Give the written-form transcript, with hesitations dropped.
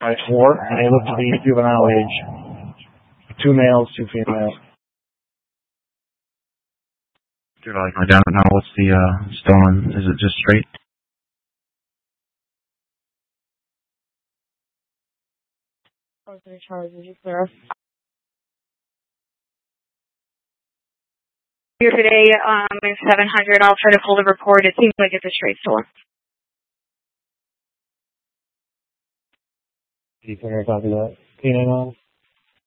Alright, 4. And they look to be juvenile age. 2 males, 2 females. Dude, I don't know what's the stolen. Is it just straight? Charge, would you clear us? Here today is 700. I'll try to pull the report. It seems like it's a straight store. Do you think I copy that? Canine on?